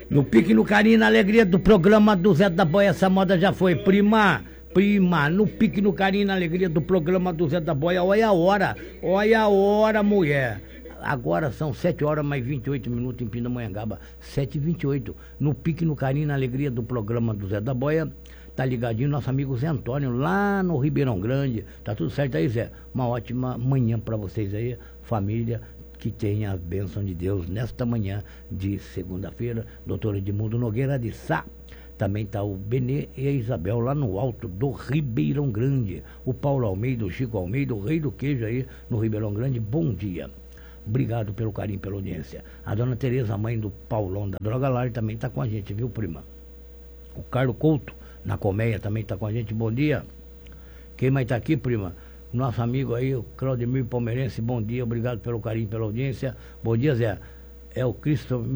No pique, no carinho, na alegria do programa do Zé da Boia, essa moda já foi. Prima, no pique, no carinho, na alegria do programa do Zé da Boia, olha a hora, mulher. Agora são 7 horas mais 28 minutos em Pindamonhangaba, 7h28. No pique, no carinho, na alegria do programa do Zé da Boia, tá ligadinho nosso amigo Zé Antônio, lá no Ribeirão Grande. Tá tudo certo aí, Zé? Uma ótima manhã pra vocês aí, família. Que tenha a bênção de Deus nesta manhã de segunda-feira. Doutor Edmundo Nogueira de Sá. Também está o Benê e a Isabel lá no alto do Ribeirão Grande. O Paulo Almeida, o Chico Almeida, o rei do queijo aí no Ribeirão Grande. Bom dia. Obrigado pelo carinho, pela audiência. A dona Tereza, mãe do Paulão da Droga Lar, também está com a gente, viu, prima? O Carlos Couto, na Colmeia, também está com a gente. Bom dia. Quem mais está aqui, prima? Nosso amigo aí, o Claudemir Palmeirense, bom dia, obrigado pelo carinho, pela audiência. Bom dia, Zé. É o Christopher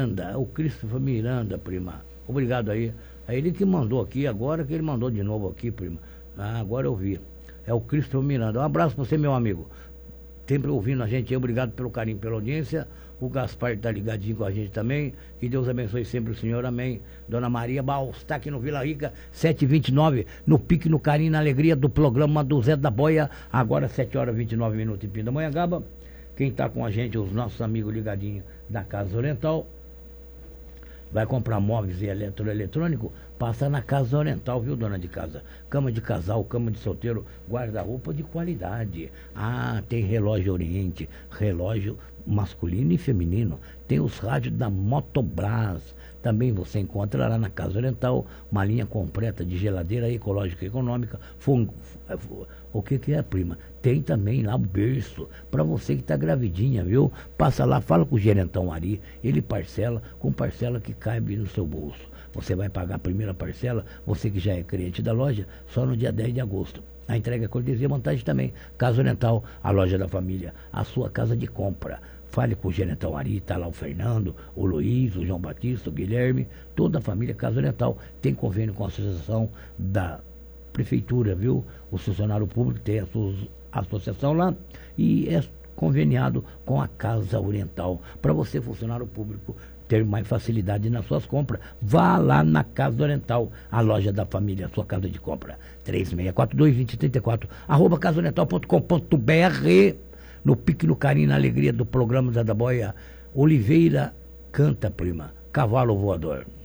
Miranda, prima. Obrigado aí. É ele que mandou aqui, agora que ele mandou de novo aqui, prima. Ah, agora eu vi. É o Christopher Miranda. Um abraço pra você, meu amigo. Sempre ouvindo a gente aí, obrigado pelo carinho, pela audiência. O Gaspar está ligadinho com a gente também. Que Deus abençoe sempre o senhor, amém. Dona Maria Baus está aqui no Vila Rica, 7h29, no pique, no carinho, na alegria do programa do Zé da Boia. Agora 7h29 minutos em Pindamonhangaba. Quem está com a gente, os nossos amigos ligadinhos da Casa Oriental. Vai comprar móveis e eletroeletrônico, passa na Casa Oriental, viu, dona de casa? Cama de casal, cama de solteiro, guarda-roupa de qualidade. Ah, tem relógio Oriente, relógio masculino e feminino. Tem os rádios da Motobras. Também você encontra lá na Casa Oriental uma linha completa de geladeira ecológica e econômica. O que é, prima? Tem também lá o berço para você que está gravidinha, viu? Passa lá, fala com o gerentão Ari, ele parcela com parcela que cabe no seu bolso. Você vai pagar a primeira parcela, você que já é cliente da loja, só no dia 10 de agosto. A entrega é cortesia, vantagem também. Casa Oriental, a loja da família, a sua casa de compra. Fale com o gerentão Ari, está lá o Fernando, o Luiz, o João Batista, o Guilherme, toda a família Casa Oriental tem convênio com a associação da prefeitura, viu? O funcionário público tem a sua associação lá e é conveniado com a Casa Oriental. Para você, funcionário público, ter mais facilidade nas suas compras, vá lá na Casa Oriental, a loja da família, a sua casa de compra. 3642-2034, @casaoriental.com.br. No pique, no carinho, na alegria do programa Zé da Boia. Oliveira canta, prima, Cavalo Voador.